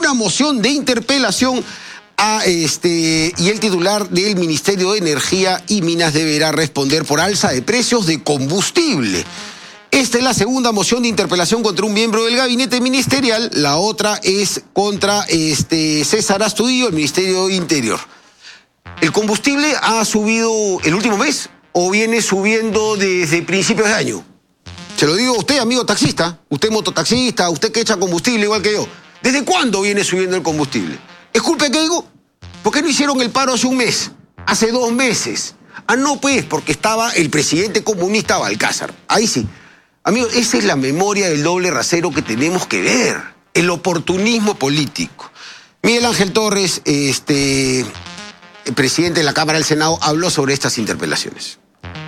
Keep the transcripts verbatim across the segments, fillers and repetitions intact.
una moción de interpelación a este y el titular del Ministerio de Energía y Minas deberá responder por alza de precios de combustible. Esta es la segunda moción de interpelación contra un miembro del gabinete ministerial. La otra es contra este César Astudillo, el Ministerio de Interior. ¿El combustible ha subido el último mes o viene subiendo desde principios de año? Se lo digo a usted, amigo taxista, usted mototaxista, usted que echa combustible igual que yo. ¿Desde cuándo viene subiendo el combustible? ¿Es culpa que digo? ¿Por qué no hicieron el paro hace un mes? Hace dos meses. Ah, no, pues, porque estaba el presidente comunista Balcázar. Ahí sí. Amigos, esa es la memoria del doble rasero que tenemos que ver. El oportunismo político. Miguel Ángel Torres, este, el presidente de la Cámara del Senado, habló sobre estas interpelaciones.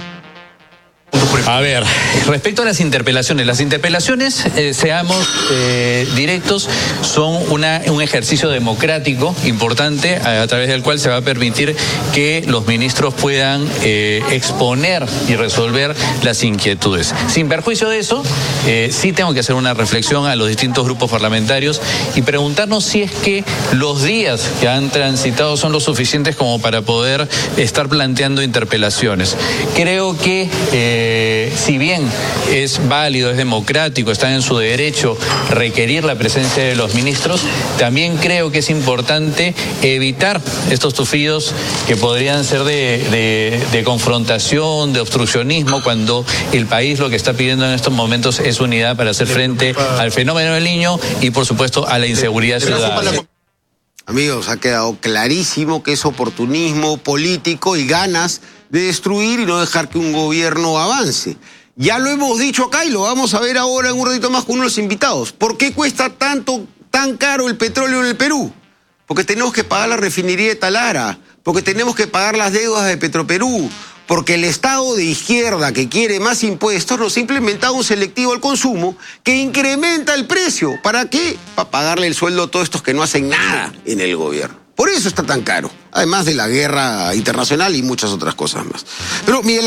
A ver, respecto a las interpelaciones, las interpelaciones, eh, seamos eh, directos, son una, un ejercicio democrático importante a, a través del cual se va a permitir que los ministros puedan eh, exponer y resolver las inquietudes. Sin perjuicio de eso, eh, sí tengo que hacer una reflexión a los distintos grupos parlamentarios y preguntarnos si es que los días que han transitado son los suficientes como para poder estar planteando interpelaciones. Creo que eh, si bien es válido, es democrático, están en su derecho requerir la presencia de los ministros, también creo que es importante evitar estos tufillos que podrían ser de, de, de confrontación, de obstruccionismo, cuando el país lo que está pidiendo en estos momentos es unidad para hacer frente al fenómeno del Niño y, por supuesto, a la inseguridad ciudadana. Amigos, ha quedado clarísimo que es oportunismo político y ganas de destruir y no dejar que un gobierno avance. Ya lo hemos dicho acá y lo vamos a ver ahora en un ratito más con uno de los invitados. ¿Por qué cuesta tanto, tan caro el petróleo en el Perú? Porque tenemos que pagar la refinería de Talara, porque tenemos que pagar las deudas de Petroperú, porque el Estado de izquierda que quiere más impuestos nos ha implementado un selectivo al consumo que incrementa el precio. ¿Para qué? Para pagarle el sueldo a todos estos que no hacen nada en el gobierno. Por eso está tan caro, además de la guerra internacional y muchas otras cosas más. Pero Miguel